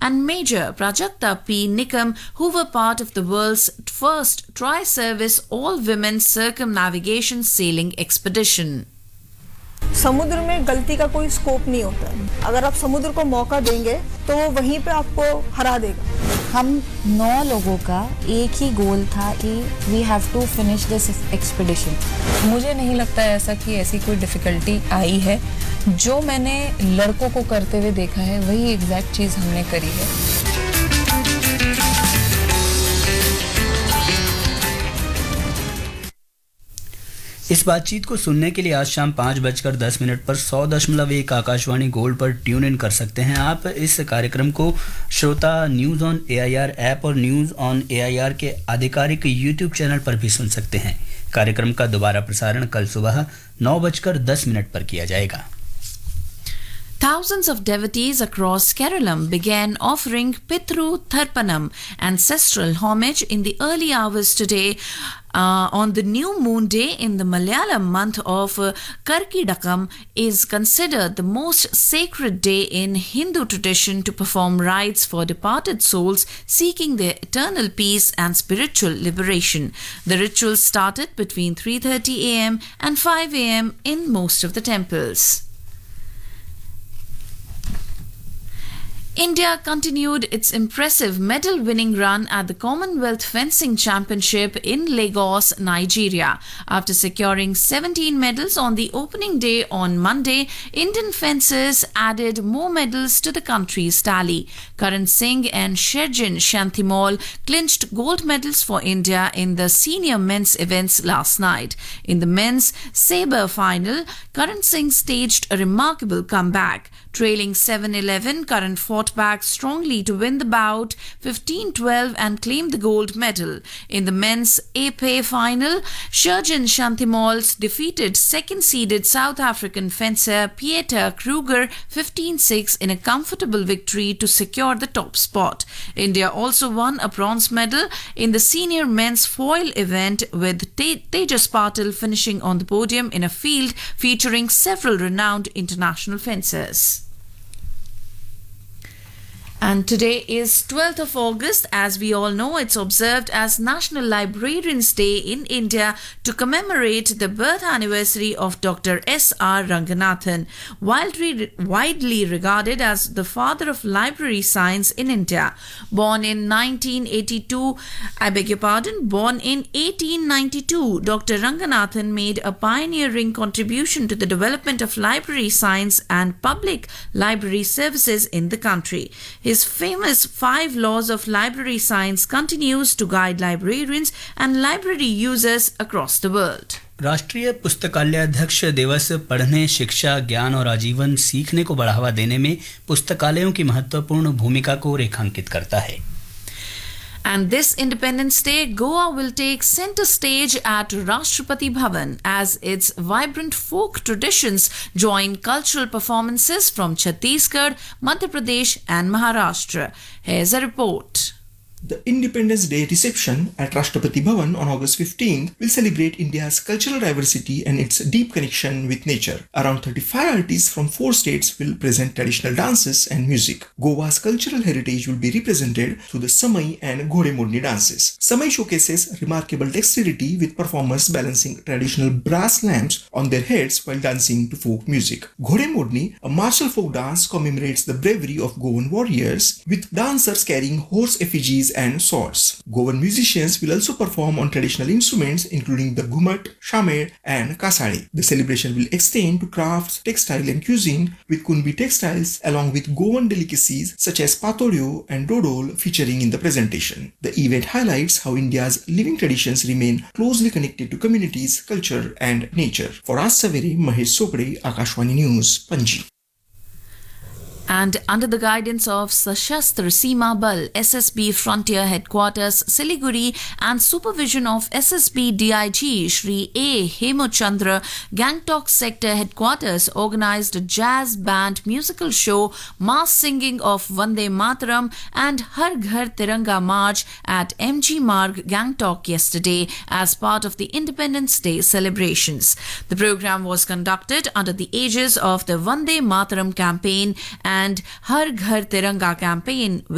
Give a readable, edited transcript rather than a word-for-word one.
and Major Prajakta P. Nikam, who were part of the world's first tri-service all-women circumnavigation sailing expedition. समुद्र में गलती का कोई scope नहीं होता है। अगर आप समुद्र को मौका देंगे तो वो वहीं पे आपको हरा देगा। हम 9 लोगों का एक ही गोल था कि we have to finish this expedition. मुझे नहीं लगता है ऐसा कि ऐसी कोई डिफिकल्टी आई है। जो मैंने लड़कों को करते हुए देखा है वही एग्जैक्ट चीज़ हमने करी है। इस बातचीत को सुनने के लिए आज शाम 5:10 पर 100.1 आकाशवाणी गोल्ड पर ट्यून इन कर सकते हैं। आप इस कार्यक्रम को श्रोता न्यूज़ ऑन AIR ऐप और न्यूज़ ऑन AIR के आधिकारिक YouTube चैनल पर भी सुन सकते हैं। कार्यक्रम का दोबारा प्रसारण कल सुबह 9:10 पर किया जाएगा। Thousands of devotees across Keralam began offering Pitru Tharpanam, ancestral homage, in the early hours today on the new moon day in the Malayalam month of Karkidakam is considered the most sacred day in Hindu tradition to perform rites for departed souls seeking their eternal peace and spiritual liberation. The ritual started between 3:30 a.m. and 5 a.m. in most of the temples. India continued its impressive medal-winning run at the Commonwealth Fencing Championship in Lagos, Nigeria. After securing 17 medals on the opening day on Monday, Indian fencers added more medals to the country's tally. Karan Singh and Sherjan Shantimol clinched gold medals for India in the senior men's events last night. In the men's sabre final, Karan Singh staged a remarkable comeback. Trailing 7-11, Karan fought back strongly to win the bout 15-12 and claim the gold medal. In the men's épée final, Sherjan Shantimol defeated second-seeded South African fencer Pieter Kruger 15-6 in a comfortable victory to secure the top spot. India also won a bronze medal in the senior men's foil event, with Tejas Patil finishing on the podium in a field featuring several renowned international fencers. And today is 12th of August. As we all know, it's observed as National Librarians Day in India to commemorate the birth anniversary of Dr. S.R. Ranganathan, widely regarded as the father of library science in India. Born in 1892, Dr. Ranganathan made a pioneering contribution to the development of library science and public library services in the country. His famous 5 laws of library science continues to guide librarians and library users across the world. राष्ट्रीय पुस्तकालयाध्यक्ष दिवस पढ़ने, शिक्षा, ज्ञान और आजीवन सीखने को बढ़ावा देने में पुस्तकालयों की महत्वपूर्ण भूमिका को रेखांकित करता है। And this Independence Day, Goa will take center stage at Rashtrapati Bhavan as its vibrant folk traditions join cultural performances from Chhattisgarh, Madhya Pradesh and Maharashtra. Here's a report. The Independence Day reception at Rashtrapati Bhavan on August 15th will celebrate India's cultural diversity and its deep connection with nature. Around 35 artists from 4 states will present traditional dances and music. Goa's cultural heritage will be represented through the Samai and Ghode Modni dances. Samai showcases remarkable dexterity with performers balancing traditional brass lamps on their heads while dancing to folk music. Ghode Modni, a martial folk dance, commemorates the bravery of Goan warriors, with dancers carrying horse effigies and swords. Goan musicians will also perform on traditional instruments including the ghumat, shamer and kasari. The celebration will extend to crafts, textile and cuisine, with Kunbi textiles along with Goan delicacies such as patorio and dodol featuring in the presentation. The event highlights how India's living traditions remain closely connected to communities, culture and nature. For Aaj Savere, Mahesh Sopade, Akashwani News, Panji. And under the guidance of Sashastra Seema Bal, SSB Frontier Headquarters, Siliguri, and supervision of SSB DIG Shri A. Hemochandra, Gangtok Sector Headquarters organized a jazz band musical show, mass singing of Vande Mataram and Har Ghar Tiranga March at MG Marg, Gangtok yesterday as part of the Independence Day celebrations. The program was conducted under the aegis of the Vande Mataram campaign and Har Ghar Tiranga campaign,